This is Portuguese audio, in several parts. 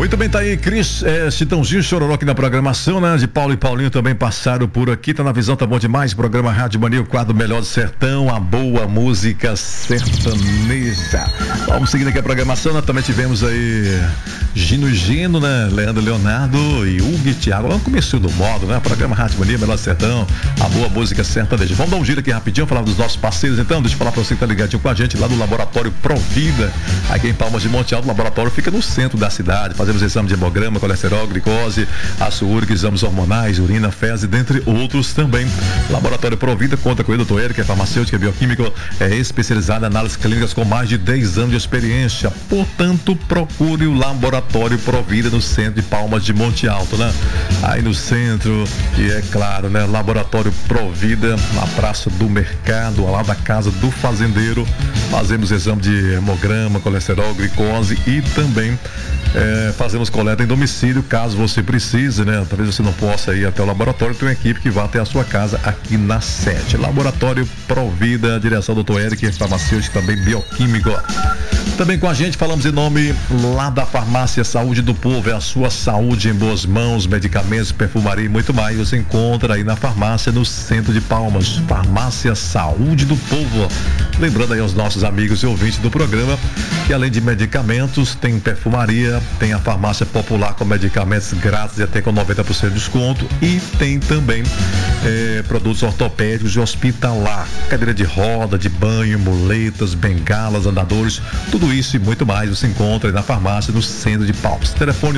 Muito bem, tá aí Cris, Chitãozinho, Chororó aqui na programação, né? De Paulo e Paulinho também passaram por aqui, tá na visão, tá bom demais. Programa Rádio Mania, o quadro Melhor do Sertão, a boa música sertaneja. Vamos seguindo aqui a programação, nós também tivemos aí Gino e Gino, né? Leandro e Leonardo e Hugo e Thiago. Lá no começo do modo, né? Programa Rádio Mania, Melhor do Sertão, a boa música sertaneja. Vamos dar um giro aqui rapidinho, falar dos nossos parceiros então. Deixa eu falar pra você que tá ligadinho com a gente lá do Laboratório Provida, aqui em Palmas de Monte Alto. O laboratório fica no centro da cidade. Fazemos exame de hemograma, colesterol, glicose, ácido úrico, exames hormonais, urina, fezes, dentre outros também. Laboratório Provida conta com o Dr. Eric, que é farmacêutico, é bioquímico, é especializado em análises clínicas com mais de 10 anos de experiência. Portanto, procure o Laboratório Provida no centro de Palmas de Monte Alto, né? Aí no centro, e é claro, né? Laboratório Provida, na Praça do Mercado, ao lado da Casa do Fazendeiro. Fazemos exame de hemograma, colesterol, glicose e também fazemos coleta em domicílio, caso você precise, né? Talvez você não possa ir até o laboratório, tem uma equipe que vai até a sua casa aqui na sede. Laboratório Provida, direção do Dr. Eric, farmacêutico, também bioquímico. Também com a gente falamos em nome lá da Farmácia Saúde do Povo, é a sua saúde em boas mãos, medicamentos, perfumaria e muito mais. Você encontra aí na farmácia no centro de Palmas, Farmácia Saúde do Povo. Lembrando aí aos nossos amigos e ouvintes do programa que além de medicamentos, tem perfumaria, tem a farmácia popular com medicamentos grátis e até com 90% de desconto, e tem também produtos ortopédicos e hospitalar, cadeira de roda, de banho, muletas, bengalas, andadores, tudo isso e muito mais você encontra aí na farmácia no centro de Palmas. Telefone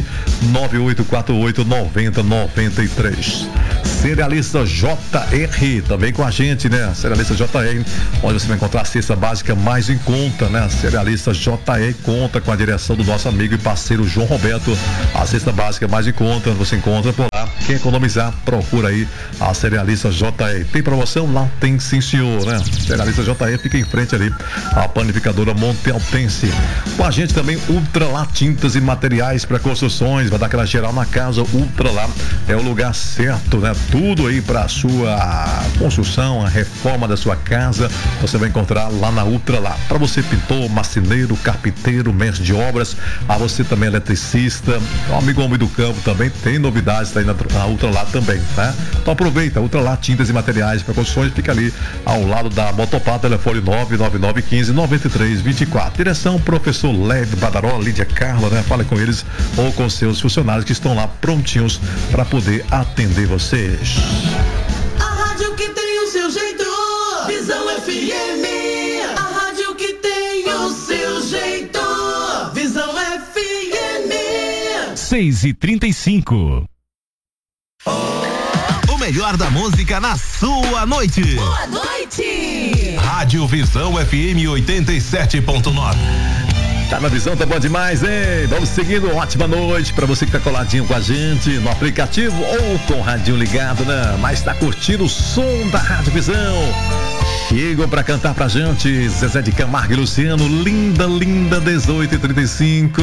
998489093. Cerealista JR, também com a gente, né? Cerealista JR, onde você vai encontrar a cesta básica mais em conta, né? Cerealista JR conta com a direção do nosso amigo e parceiro João Roberto. A cesta básica mais em conta, você encontra por lá. Quer economizar, procura aí a Cerealista JR. Tem promoção? Lá tem, sim senhor, né? Cerealista JR fica em frente ali a panificadora Monte Altense. Com a gente também Ultralá Tintas e Materiais para Construções, vai dar aquela geral na casa. Ultralá é o lugar certo, né? Tudo aí para a sua construção, a reforma da sua casa, você vai encontrar lá na Ultralá. Para você pintor, marceneiro, carpinteiro, mestre de obras, a você também eletricista, o amigo homem do campo também, tem novidades aí na Ultralá também, né? Então aproveita, Ultralá Tintas e Materiais para Construções, fica ali ao lado da Motopá, telefone 99915-9324. Direção professor Led Badaró, Lídia Carla, né? Fala com eles ou com seus funcionários que estão lá prontinhos para poder atender vocês. A rádio que tem o seu jeito, Visão FM. A rádio que tem o seu jeito, Visão FM. 6h35. O melhor da música na sua noite. Boa noite. Rádio Visão FM 87.9. Tá na visão, tá bom demais, hein? Vamos seguindo, ótima noite pra você que tá coladinho com a gente no aplicativo ou com o radinho ligado, né? Mas tá curtindo o som da Rádio Visão. Chegam pra cantar pra gente Zezé de Camargo e Luciano, linda, linda, 18h35.